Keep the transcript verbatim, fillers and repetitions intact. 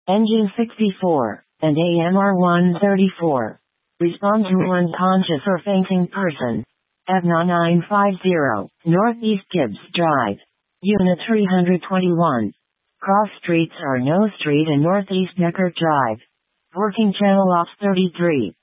Engine sixty-four, and A M R one thirty-four. Respond to unconscious or fainting person. E V N A nine five zero, Northeast Gibbs Drive. Unit three hundred twenty-one. Cross streets are No Street and Northeast Neckar Drive. Working channel ops thirty-three.